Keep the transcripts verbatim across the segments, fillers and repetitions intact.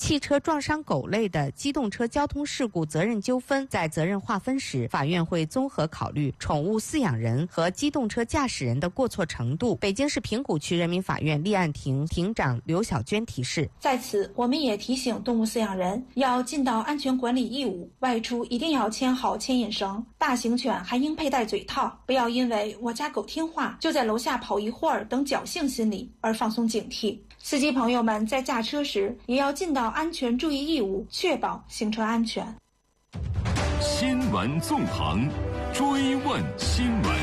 汽车撞伤狗类的机动车交通事故责任纠纷，在责任划分时，法院会综合考虑宠物饲养人和机动车驾驶人的过错程度。北京市平谷区人民法院立案庭庭长刘小娟提示， 在此我们也提醒动物饲养人要尽到安全管理义务，外出一定要牵好牵引绳，大型犬还应佩戴嘴套，不要因为我家狗听话就在楼下跑一会儿等侥幸心理而放松警惕。司机朋友们在驾车时也要尽到安全注意义务，确保行车安全。 新闻纵横，追问新闻。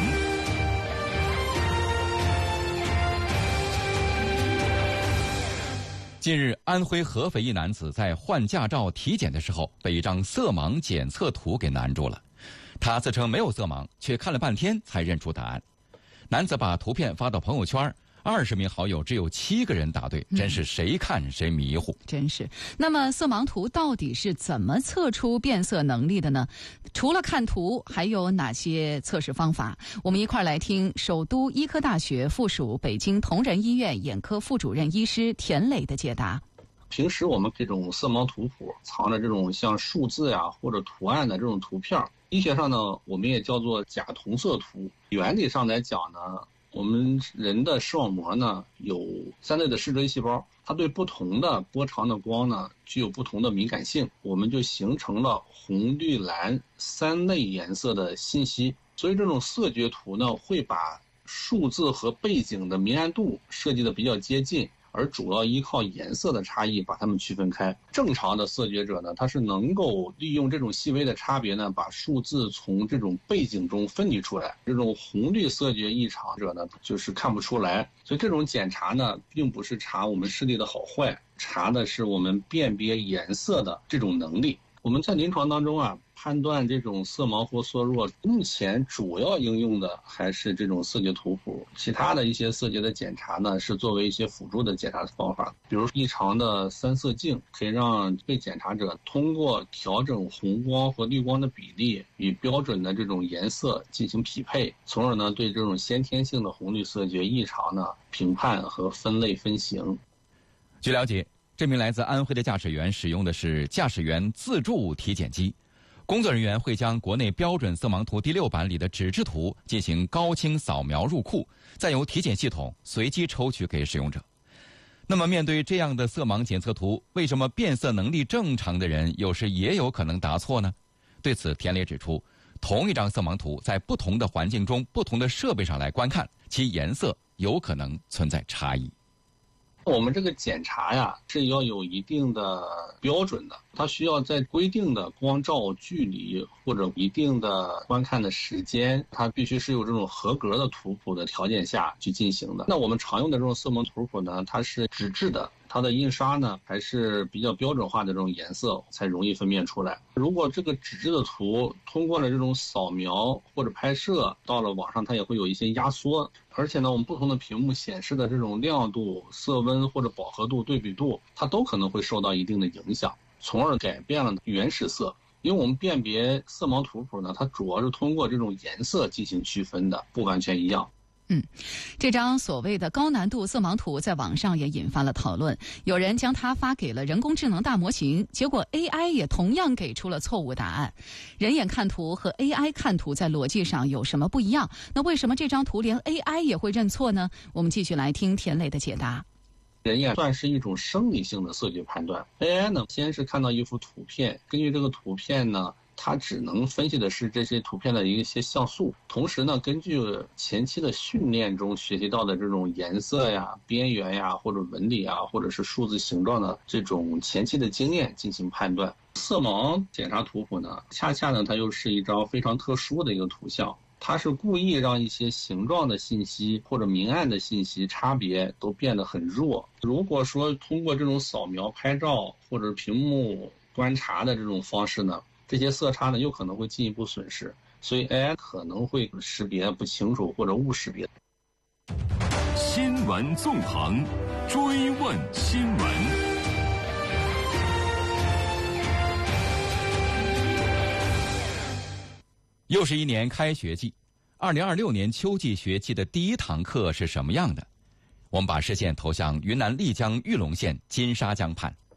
近日，安徽合肥一男子在换驾照体检的时候，被一张色盲检测图给难住了。他自称没有色盲，却看了半天才认出答案。男子把图片发到朋友圈，二十名好友只有七个人答对，真是谁看谁迷糊。 嗯、真是。那么色盲图到底是怎么测出变色能力的呢？除了看图，还有哪些测试方法？我们一块儿来听首都医科大学附属北京同仁医院眼科副主任医师田磊的解答。 平时我们这种色盲图谱藏着这种像数字呀或者图案的这种图片，医学上呢我们也叫做假同色图。原理上来讲呢，我们人的视网膜呢有三类的视锥细胞，它对不同的波长的光呢具有不同的敏感性，我们就形成了红绿蓝三类颜色的信息。所以这种色觉图呢会把数字和背景的明暗度设计的比较接近，而主要依靠颜色的差异把它们区分开。正常的色觉者呢，他是能够利用这种细微的差别呢，把数字从这种背景中分离出来。这种红绿色觉异常者呢，就是看不出来。所以这种检查呢，并不是查我们视力的好坏，查的是我们辨别颜色的这种能力。我们在临床当中啊，判断这种色盲或色弱，目前主要应用的还是这种色觉图谱，其他的一些色觉的检查呢，是作为一些辅助的检查方法。比如异常的三色镜，可以让被检查者通过调整红光和绿光的比例，与标准的这种颜色进行匹配，从而呢对这种先天性的红绿色觉异常呢评判和分类分型。 据了解，这名来自安徽的驾驶员使用的是驾驶员自助体检机，工作人员会将国内标准色盲图第六版里的纸质图进行高清扫描入库，再由体检系统随机抽取给使用者。那么面对这样的色盲检测图，为什么变色能力正常的人有时也有可能答错呢？对此，田磊指出，同一张色盲图在不同的环境中、不同的设备上来观看，其颜色有可能存在差异。 我们这个检查呀是要有一定的标准的，它需要在规定的光照距离或者一定的观看的时间，它必须是有这种合格的图谱的条件下去进行的。那我们常用的这种色盲图谱呢，它是纸质的，它的印刷呢还是比较标准化的这种颜色才容易分辨出来。如果这个纸质的图通过了这种扫描或者拍摄到了网上，它也会有一些压缩，而且呢我们不同的屏幕显示的这种亮度、色温或者饱和度、对比度，它都可能会受到一定的影响，从而改变了原始色。因为我们辨别色盲图谱呢，它主要是通过这种颜色进行区分的，不完全一样。 嗯，这张所谓的高难度色盲图在网上也引发了讨论，有人将它发给了人工智能大模型，结果 A I 也同样给出了错误答案。人眼看图和 A I 看图在逻辑上有什么不一样？那为什么这张图连 A I 也会认错呢？我们继续来听田磊的解答。 人眼算是一种生理性的色觉判断， A I 呢先是看到一幅图片，根据这个图片呢，它只能分析的是这些图片的一些像素，同时呢，根据前期的训练中学习到的这种颜色呀、边缘呀，或者纹理啊，或者是数字形状的这种前期的经验进行判断。色盲检查图谱呢，恰恰呢，它又是一张非常特殊的一个图像。它是故意让一些形状的信息或者明暗的信息差别都变得很弱。如果说通过这种扫描、拍照或者屏幕观察的这种方式呢，这些色差呢又可能会进一步损失，所以 A I 可能会识别不清楚或者误识别。 新闻纵横，追问新闻。 又是一年开学季，二零二六年秋季学期的第一堂课是什么样的？我们把视线投向云南丽江玉龙县金沙江畔。